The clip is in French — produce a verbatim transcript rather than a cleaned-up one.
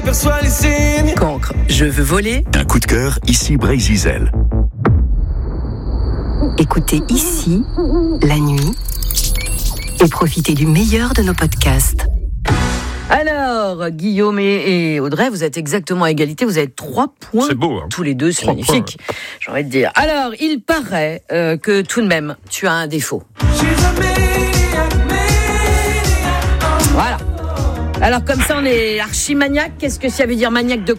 perçois les signes. Cancre, je veux voler. Un coup de cœur, ici Bray-Zizel. Écoutez ici, la nuit, et profitez du meilleur de nos podcasts. Alors, Guillaume et, et Audrey, vous êtes exactement à égalité, vous avez trois points. C'est beau, hein. Tous les deux, c'est Trois magnifique. points. J'ai envie de dire. Alors, il paraît euh, que tout de même, tu as un défaut. Voilà. Alors, comme ça, on est archi-maniaque. Qu'est-ce que ça veut dire maniaque de